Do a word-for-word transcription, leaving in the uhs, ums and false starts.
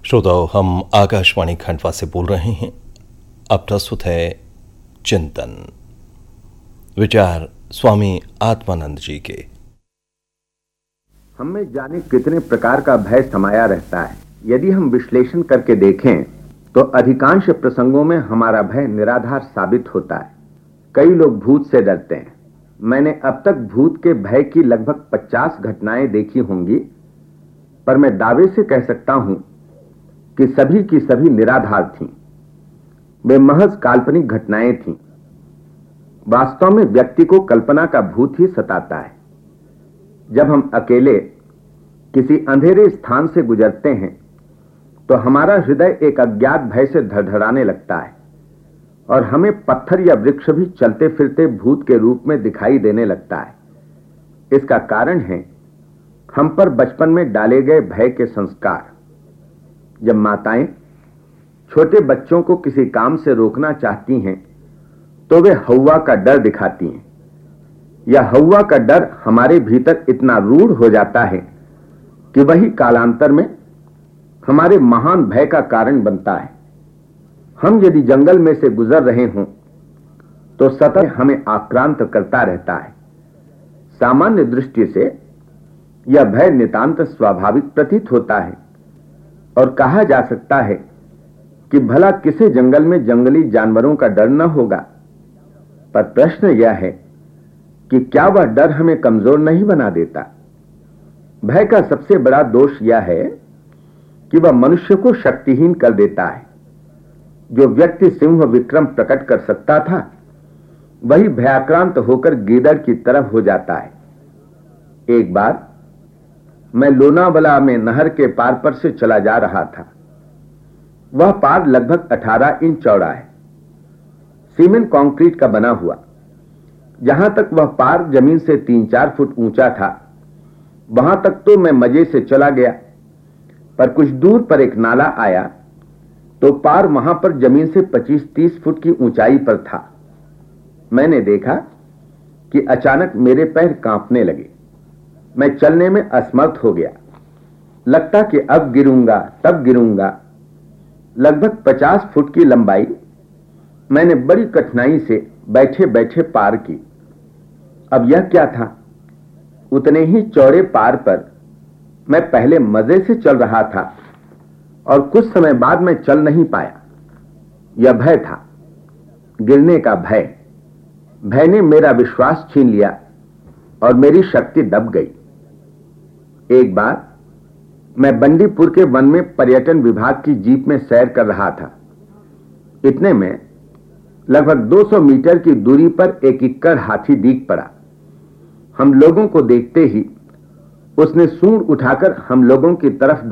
श्रोताओं, हम आकाशवाणी खंडवा से बोल रहे हैं। अब प्रस्तुत है चिंतन, विचार स्वामी आत्मानंद जी के। हमें जाने कितने प्रकार का भय समाया रहता है। यदि हम विश्लेषण करके देखें तो अधिकांश प्रसंगों में हमारा भय निराधार साबित होता है। कई लोग भूत से डरते हैं। मैंने अब तक भूत के भय की लगभग पचास घटनाएं देखी होंगी, पर मैं दावे से कह सकता हूं कि सभी की सभी निराधार थीं। वे महज काल्पनिक घटनाएं थीं। वास्तव में व्यक्ति को कल्पना का भूत ही सताता है। जब हम अकेले किसी अंधेरे स्थान से गुजरते हैं तो हमारा हृदय एक अज्ञात भय से धड़धड़ाने लगता है और हमें पत्थर या वृक्ष भी चलते फिरते भूत के रूप में दिखाई देने लगता है। इसका कारण है हम पर बचपन में डाले गए भय के संस्कार। जब माताएं छोटे बच्चों को किसी काम से रोकना चाहती हैं तो वे हव्वा का डर दिखाती हैं। यह हव्वा का डर हमारे भीतर इतना रूढ़ हो जाता है कि वही कालांतर में हमारे महान भय का कारण बनता है। हम यदि जंगल में से गुजर रहे हों तो सतत हमें आक्रांत करता रहता है। सामान्य दृष्टि से यह भय नितांत स्वाभाविक प्रतीत होता है और कहा जा सकता है कि भला किसे जंगल में जंगली जानवरों का डर न होगा। पर प्रश्न यह है कि क्या वह डर हमें कमजोर नहीं बना देता। भय का सबसे बड़ा दोष यह है कि वह मनुष्य को शक्तिहीन कर देता है। जो व्यक्ति सिंह विक्रम प्रकट कर सकता था वही भयाक्रांत होकर गीदड़ की तरफ हो जाता है। एक बार मैं लोनावला में नहर के पार पर से चला जा रहा था। वह पार लगभग अठारह इंच चौड़ा है, सीमेंट कंक्रीट का बना हुआ। जहां तक वह पार जमीन से तीन चार फुट ऊंचा था वहां तक तो मैं मजे से चला गया, पर कुछ दूर पर एक नाला आया तो पार वहां पर जमीन से पच्चीस तीस फुट की ऊंचाई पर था। मैंने देखा कि अचानक मेरे पैर कांपने लगे। मैं चलने में असमर्थ हो गया। लगता कि अब गिरूंगा तब गिरूंगा। लगभग पचास फुट की लंबाई मैंने बड़ी कठिनाई से बैठे बैठे पार की। अब यह क्या था? उतने ही चौड़े पार पर मैं पहले मजे से चल रहा था और कुछ समय बाद मैं चल नहीं पाया। यह भय था, गिरने का भय। भय ने मेरा विश्वास छीन लिया और मेरी शक्ति दब गई। एक बार मैं बंडीपुर के वन में पर्यटन विभाग की जीप में सैर कर रहा था। इतने में लगभग दो सौ मीटर की दूरी पर एक इक्कड़ हाथी दिख पड़ा। हम लोगों को देखते ही उसने सूंड उठाकर हम लोगों की तरफ